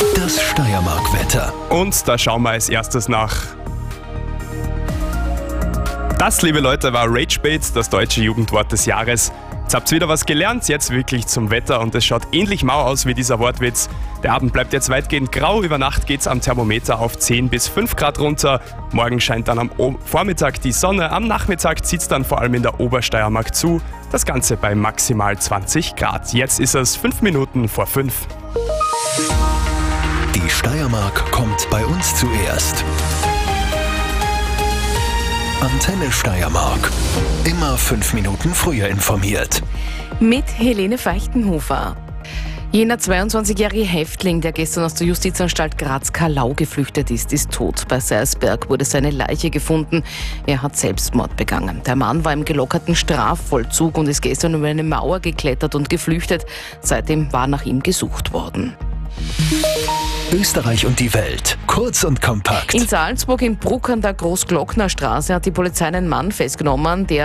Das Steiermark-Wetter. Und da schauen wir als erstes nach. Das, liebe Leute, war Ragebait, das deutsche Jugendwort des Jahres. Jetzt habt ihr wieder was gelernt, jetzt wirklich zum Wetter und es schaut ähnlich mau aus wie dieser Wortwitz. Der Abend bleibt jetzt weitgehend grau, über Nacht geht's am Thermometer auf 10 bis 5 Grad runter. Morgen scheint dann am Vormittag die Sonne, am Nachmittag zieht's dann vor allem in der Obersteiermark zu. Das Ganze bei maximal 20 Grad. Jetzt ist es 5 Minuten vor 5. Die Steiermark kommt bei uns zuerst. Antenne Steiermark. Immer 5 Minuten früher informiert. Mit Helene Feichtenhofer. Jener 22-jährige Häftling, der gestern aus der Justizanstalt Graz-Kallau geflüchtet ist, ist tot. Bei Seiersberg wurde seine Leiche gefunden. Er hat Selbstmord begangen. Der Mann war im gelockerten Strafvollzug und ist gestern über eine Mauer geklettert und geflüchtet. Seitdem war nach ihm gesucht worden. Österreich und die Welt. Kurz und kompakt. In Salzburg im Bruck an der Großglockner Straße hat die Polizei einen Mann festgenommen, der